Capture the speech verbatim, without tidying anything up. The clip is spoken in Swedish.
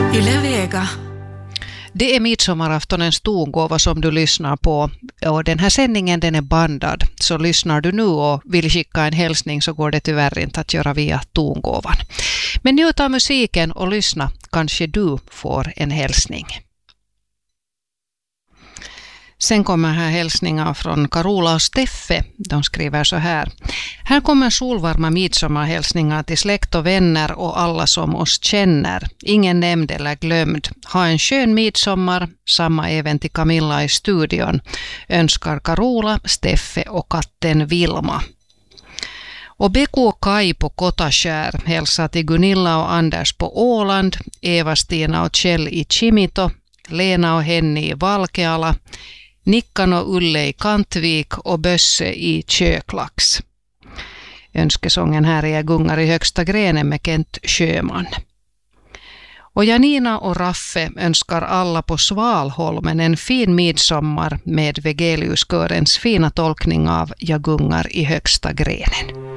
Yle Vega. Det är midsommaraftonens tongåva som du lyssnar på, och den här sändningen den är bandad, så lyssnar du nu och vill skicka en hälsning så går det tyvärr inte att göra via tongåvan. Men njut av musiken och lyssna, kanske du får en hälsning. Sen kommer här hälsningar från Carola och Steffe. De skriver så här. Här kommer solvarma midsommarhälsningar till släkt och vänner och alla som oss känner. Ingen nämnd eller glömd. Ha en skön midsommar. Samma även till Camilla i studion. Önskar Carola, Steffe och katten Vilma. Och Beku och Kai på Kotaskär hälsar till Gunilla och Anders på Åland, Eva, Stina och Kjell i Kimito, Lena och Henny i Valkeala, Nikkan och Ulle i Kantvik och Bösse i Köklax. Önskesången här är Gungar i högsta grenen med Kent Sjöman. Och Janina och Raffe önskar alla på Svalholmen en fin midsommar med Vegeliuskörens fina tolkning av Jag gungar i högsta grenen.